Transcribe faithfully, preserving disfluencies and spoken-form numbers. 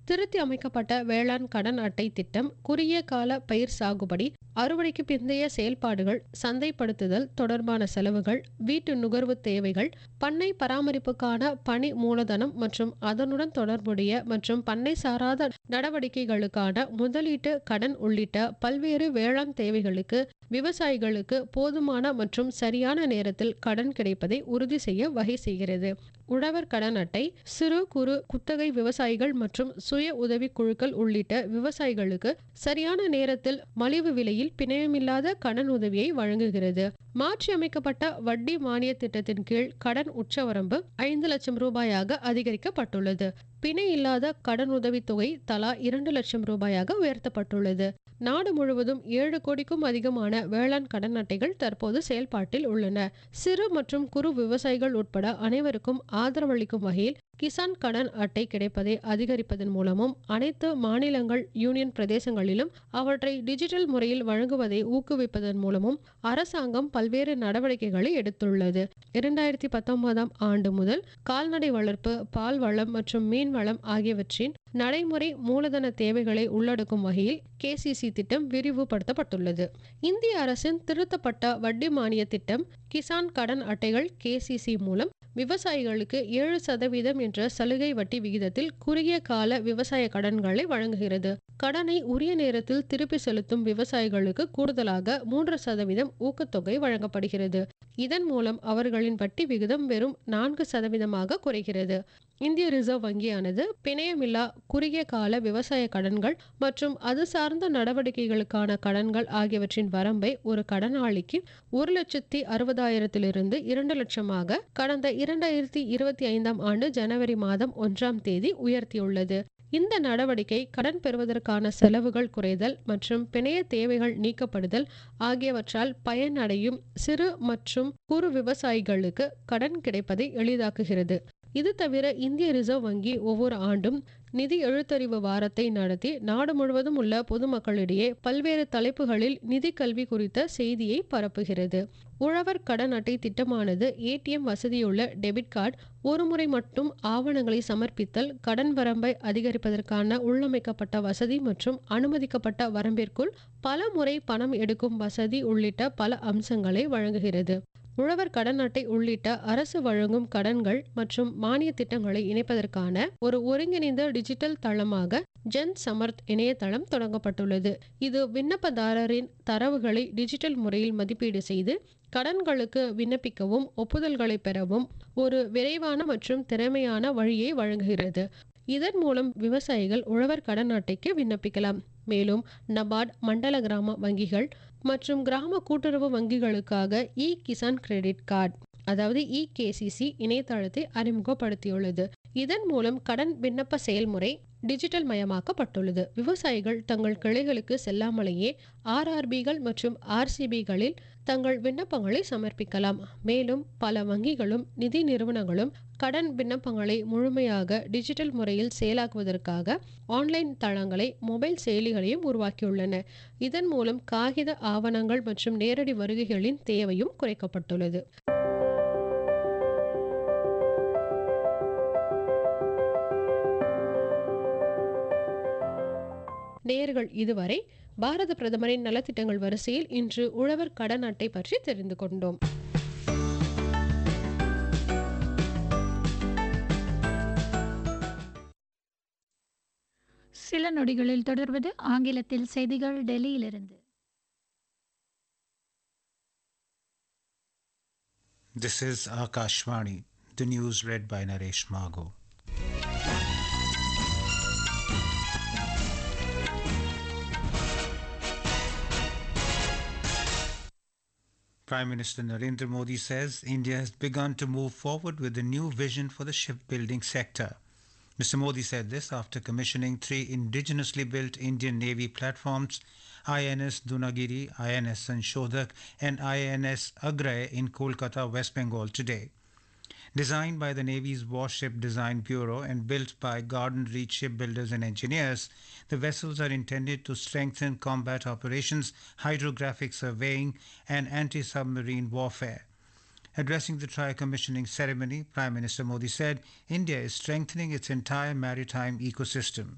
திருத்தி அமைக்கப்பட்ட வேளாண் கடன் அட்டை திட்டம் குறுகிய கால பயிர் சாகுபடி, அறுவடைக்கு பிந்தைய செயல்பாடுகள், சந்தைப்படுத்துதல் தொடர்பான செலவுகள், வீட்டு நுகர்வு தேவைகள், பண்ணை பராமரிப்புக்கான பணி மூலதனம் மற்றும் அதனுடன் தொடர்புடைய மற்றும் பண்ணை சாராத நடவடிக்கைகளுக்கான முதலீட்டு கடன் உள்ளிட்ட பல்வேறு வேளாண் தேவைகளுக்கு விவசாயிகளுக்கு போதுமான மற்றும் சரியான நேரத்தில் கடன் கிடைப்பதை உறுதி செய்ய வகை செய்கிறது. உழவர் கடன் அட்டை சிறு குறு குத்தகை விவசாயிகள் மற்றும் சுய உதவி குழுக்கள் உள்ளிட்ட விவசாயிகளுக்கு சரியான நேரத்தில் மலிவு விலையில் பிணையமில்லாத கடன் உதவியை வழங்குகிறது. மாற்றி அமைக்கப்பட்ட வட்டி மானிய திட்டத்தின் கீழ் கடன் உச்சவரம்பு ஐந்து லட்சம் ரூபாயாக அதிகரிக்கப்பட்டுள்ளது. பிணை இல்லாத கடன் உதவி தொகை தலா இரண்டு லட்சம் ரூபாயாக உயர்த்தப்பட்டுள்ளது. நாடு முழுவதும் ஏழு கோடிக்கும் அதிகமான வேளாண் கடன் அட்டைகள் தற்போது செயல்பாட்டில் உள்ளன. சிறு மற்றும் குறு விவசாயிகள் உட்பட அனைவருக்கும் ஆதரவளிக்கும் வகையில் கிசான் கடன் அட்டை கிடைப்பதை அதிகரிப்பதன் மூலமும் அனைத்து மாநிலங்கள், யூனியன் பிரதேசங்களிலும் அவற்றை டிஜிட்டல் முறையில் வழங்குவதை ஊக்குவிப்பதன் மூலமும் அரசாங்கம் பல்வேறு நடவடிக்கைகளை எடுத்துள்ளது. இரண்டாயிரத்தி பத்தொன்பதாம் ஆண்டு முதல் கால்நடை வளர்ப்பு, பால் வளம் மற்றும் மீன் வளம் ஆகியவற்றின் நடைமுறை மூலதன தேவைகளை உள்ளடக்கும் வகையில் கேசிசி திட்டம் விரிவுபடுத்தப்பட்டுள்ளது. இந்திய அரசின் திருத்தப்பட்ட வட்டி மானிய திட்டம் கிசான் கடன் அட்டைகள் கேசிசி மூலம் விவசாயிகளுக்கு ஏழு சதவீதம் என்ற சலுகை வட்டி விகிதத்தில் குறுகிய கால விவசாய கடன்களை வழங்குகிறது. கடனை உரிய நேரத்தில் திருப்பி செலுத்தும் விவசாயிகளுக்கு கூடுதலாக மூன்று சதவீதம் ஊக்கத்தொகை வழங்கப்படுகிறது. இதன் மூலம் அவர்களின் வட்டி விகிதம் வெறும் நான்கு சதவீதமாக குறைகிறது. இந்திய ரிசர்வ் வங்கியானது பிணையமில்லா குறுகிய கால விவசாய கடன்கள் மற்றும் அது சார்ந்த நடவடிக்கைகளுக்கான கடன்கள் ஆகியவற்றின் வரம்பை ஒரு கடனாளிக்கு ஒரு லட்சத்தி அறுபதாயிரத்திலிருந்து இரண்டு லட்சமாக கடந்த இரண்டாயிரத்தி இருபத்தி ஐந்தாம் ஆண்டு ஜனவரி மாதம் ஒன்றாம் தேதி உயர்த்தியுள்ளது. இந்த நடவடிக்கை கடன் பெறுவதற்கான செலவுகள் குறைதல் மற்றும் பிணைய தேவைகள் நீக்கப்படுதல் ஆகியவற்றால் பயனடையும் சிறு மற்றும் குறு விவசாயிகளுக்கு கடன் கிடைப்பதை எளிதாக்குகிறது. இது தவிர இந்திய ரிசர்வ் வங்கி ஒவ்வொரு ஆண்டும் நிதி எழுத்தறிவு வாரத்தை நடத்தி நாடு முழுவதும் உள்ள பொதுமக்களிடையே பல்வேறு தலைப்புகளில் நிதி கல்வி குறித்த செய்தியை பரப்புகிறது. உழவர் கடன் அட்டை திட்டமானது ஏடிஎம் வசதியுள்ள டெபிட் கார்டு, ஒரு முறை மட்டும் ஆவணங்களை சமர்ப்பித்தல், கடன் வரம்பை அதிகரிப்பதற்கான உள்ளமைக்கப்பட்ட வசதி மற்றும் அனுமதிக்கப்பட்ட வரம்பிற்குள் பல முறை பணம் எடுக்கும் வசதி உள்ளிட்ட பல அம்சங்களை வழங்குகிறது. உழவர் கடன் அட்டை உள்ளிட்ட அரசு வழங்கும் கடன்கள் மற்றும் மானிய திட்டங்களை இணைப்பதற்கான ஒரு ஒருங்கிணைந்த டிஜிட்டல் தளமாக ஜன் சமர்த் இணையதளம் தொடங்கப்பட்டுள்ளது. இது விண்ணப்பதாரரின் தரவுகளை டிஜிட்டல் முறையில் மதிப்பீடு செய்து கடன்களுக்கு விண்ணப்பிக்கவும் ஒப்புதல்களை பெறவும் ஒரு விரைவான மற்றும் திறமையான வழியை வழங்குகிறது. இதன் மூலம் விவசாயிகள் உழவர் கடன் அட்டைக்கு விண்ணப்பிக்கலாம். மேலும் நபார்ட், மண்டல கிராம வங்கிகள் மற்றும் கிராம கூட்டுறவு வங்கிகளுக்காக இ கிசான் கிரெடிட் கார்டு அதாவது இ கேசிசி இணையதளத்தை அறிமுகப்படுத்தியுள்ளது. இதன் மூலம் கடன் விண்ணப்ப செயல்முறை டிஜிட்டல் மயமாக்கப்பட்டுள்ளது. விவசாயிகள் தங்கள் கிளைகளுக்கு செல்லாமலேயே ஆர்ஆர்பிகள் மற்றும் ஆர்சிபிகளில் தங்கள் விண்ணப்பங்களை சமர்ப்பிக்கலாம். மேலும் பல வங்கிகளும் நிதி நிறுவனங்களும் கடன் விண்ணப்பங்களை முழுமையாக டிஜிட்டல் முறையில் செயலாக்குவதற்காக ஆன்லைன் தளங்களை, மொபைல் செயலிகளையும் உருவாக்கியுள்ளன. இதன் மூலம் காகித ஆவணங்கள் மற்றும் நேரடி வருகைகளின் தேவையும் குறைக்கப்பட்டுள்ளது. நேயர்கள் இதுவரை பாரத பிரதமரின் நலத்திட்டங்கள் வரிசையில் இன்று உழவர் கடன் அட்டை பற்றி தெரிந்து கொண்டோம். சில நொடிகளில் தொடர்வது ஆங்கிலத்தில் செய்திகள் டெல்லியிலிருந்து. This is Akashvani. The news read by Naresh Mago. Prime Minister Narendra Modi says India has begun to move forward with a new vision for the shipbuilding sector. Mister Modi said this after commissioning three indigenously built Indian Navy platforms, I N S Dunagiri, I N S Sanshodhak and I N S Agray in Kolkata, West Bengal today. Designed by the Navy's Warship Design Bureau and built by Garden Reach shipbuilders and engineers, the vessels are intended to strengthen combat operations, hydrographic surveying, and anti-submarine warfare. Addressing the tri-commissioning ceremony, Prime Minister Modi said India is strengthening its entire maritime ecosystem.